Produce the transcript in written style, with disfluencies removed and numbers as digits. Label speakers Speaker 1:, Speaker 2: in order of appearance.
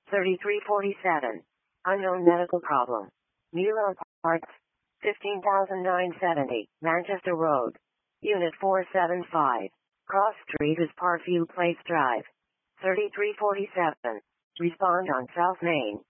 Speaker 1: 3347. Unknown medical problem. Mueller Parts. 15,970. Manchester Road. Unit 475. Cross Street is Parkview Place Drive. 3347. Respond on South Main.